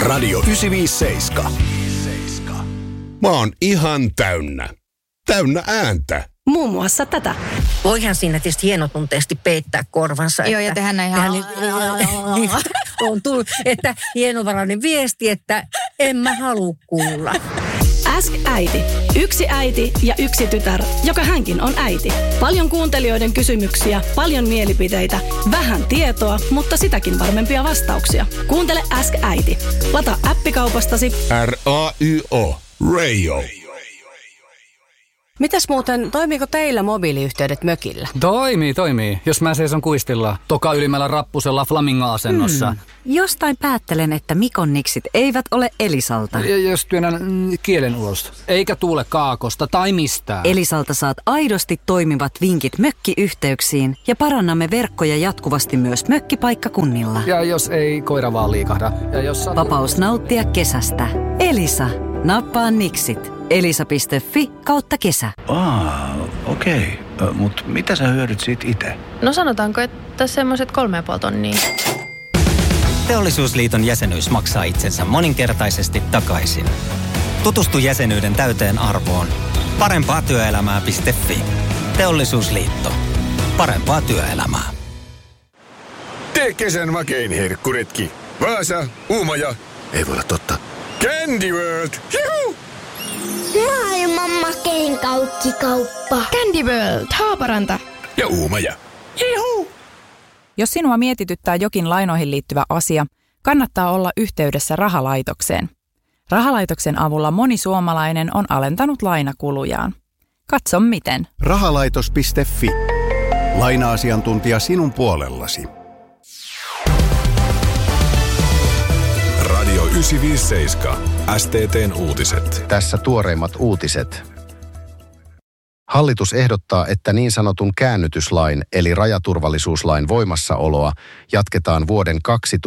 Radio 957. Mä oon ihan täynnä. Täynnä ääntä. Muun muassa tätä. Voihan siinä tietysti hienotunteesti peittää korvansa. Joo, ja tehdään näin ihan... On tullut, että hienovarainen viesti, että en mä halua kuulla. Ask äiti. Yksi äiti ja yksi tytär, joka hänkin on äiti. Paljon kuuntelijoiden kysymyksiä, paljon mielipiteitä, vähän tietoa, mutta sitäkin varmempia vastauksia. Kuuntele Ask äiti. Lataa appikaupastasi RAYO. Radio. Mitäs muuten, toimiiko teillä mobiiliyhteydet mökillä? Toimii. Jos mä seison kuistilla, toka ylimmällä rappusella flamingo-asennossa. Jostain päättelen, että Mikon niksit eivät ole Elisalta. Jos työnnän kielen ulos, eikä tuule kaakosta tai mistään. Elisalta saat aidosti toimivat vinkit mökkiyhteyksiin ja parannamme verkkoja jatkuvasti myös mökkipaikkakunnilla. Ja jos ei koira vaan liikahda. Ja jos Vapaus nauttia kesästä. Elisa. Nappaa niksit. Elisa.fi/kesä. Okei. Mut mitä sä hyödyt siitä itse? No sanotaanko, että semmoiset 3,5 tonnia. Teollisuusliiton jäsenyys maksaa itsensä moninkertaisesti takaisin. Tutustu jäsenyyden täyteen arvoon. Parempaatyöelämää.fi. Teollisuusliitto. Parempaa työelämää. Tee kesän makein herkkuretki. Vaasa, Uumaja. Ei voi olla totta. Candy World. Juhu! Maailman makein kauppikauppa. Candy World, Haaparanta. Ja Uumaja. Juhu! Jos sinua mietityttää jokin lainoihin liittyvä asia, kannattaa olla yhteydessä rahalaitokseen. Rahalaitoksen avulla moni suomalainen on alentanut lainakulujaan. Katso miten. Rahalaitos.fi. Laina-asiantuntija sinun puolellasi. Radio 957. STT:n uutiset. Tässä tuoreimmat uutiset. Hallitus ehdottaa, että niin sanotun käännytyslain eli rajaturvallisuuslain voimassaoloa jatketaan vuoden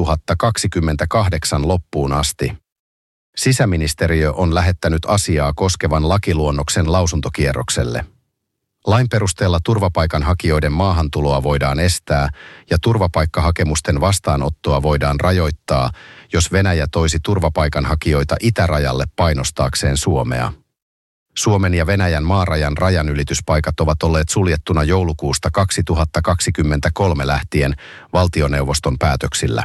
2028 loppuun asti. Sisäministeriö on lähettänyt asiaa koskevan lakiluonnoksen lausuntokierrokselle. Lain perusteella turvapaikanhakijoiden maahantuloa voidaan estää ja turvapaikkahakemusten vastaanottoa voidaan rajoittaa, jos Venäjä toisi turvapaikanhakijoita itärajalle painostaakseen Suomea. Suomen ja Venäjän maarajan rajanylityspaikat ovat olleet suljettuna joulukuusta 2023 lähtien valtioneuvoston päätöksillä.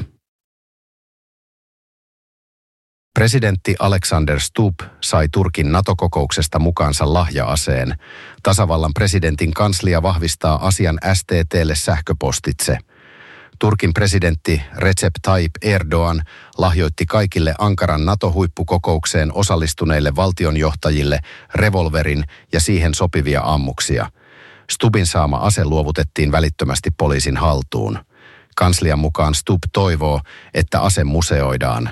Presidentti Alexander Stubb sai Turkin NATO-kokouksesta mukaansa lahja-aseen. Tasavallan presidentin kanslia vahvistaa asian STT:lle sähköpostitse. Turkin presidentti Recep Tayyip Erdoğan lahjoitti kaikille Ankaran NATO-huippukokoukseen osallistuneille valtionjohtajille revolverin ja siihen sopivia ammuksia. Stubbin saama ase luovutettiin välittömästi poliisin haltuun. Kanslian mukaan Stubb toivoo, että ase museoidaan.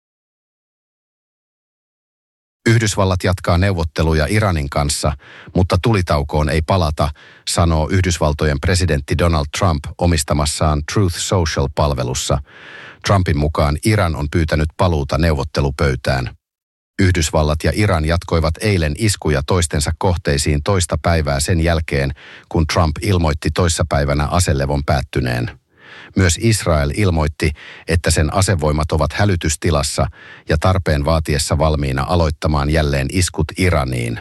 Yhdysvallat jatkaa neuvotteluja Iranin kanssa, mutta tulitaukoon ei palata, sanoo Yhdysvaltojen presidentti Donald Trump omistamassaan Truth Social-palvelussa. Trumpin mukaan Iran on pyytänyt paluuta neuvottelupöytään. Yhdysvallat ja Iran jatkoivat eilen iskuja toistensa kohteisiin toista päivää sen jälkeen, kun Trump ilmoitti toissapäivänä aselevon päättyneen. Myös Israel ilmoitti, että sen asevoimat ovat hälytystilassa ja tarpeen vaatiessa valmiina aloittamaan jälleen iskut Iraniin.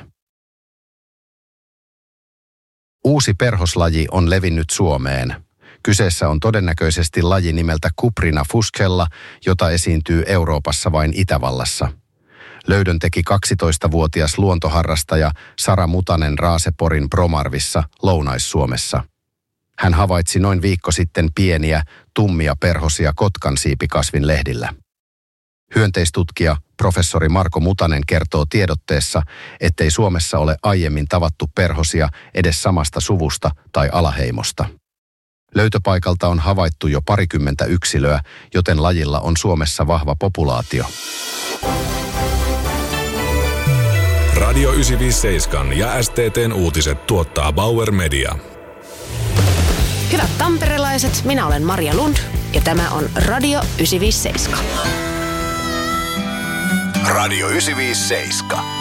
Uusi perhoslaji on levinnyt Suomeen. Kyseessä on todennäköisesti laji nimeltä Cuprina fuscella, jota esiintyy Euroopassa vain Itävallassa. Löydön teki 12-vuotias luontoharrastaja Sara Mutanen Raaseporin Bromarvissa, Lounais-Suomessa. Hän havaitsi noin viikko sitten pieniä, tummia perhosia kotkansiipikasvin lehdillä. Hyönteistutkija professori Marko Mutanen kertoo tiedotteessa, ettei Suomessa ole aiemmin tavattu perhosia edes samasta suvusta tai alaheimosta. Löytöpaikalta on havaittu jo 20 yksilöä, joten lajilla on Suomessa vahva populaatio. Radio 957 ja STT:n uutiset tuottaa Bauer Media. Hyvät tamperelaiset, minä olen Maria Lund ja tämä on Radio 957. Radio 957.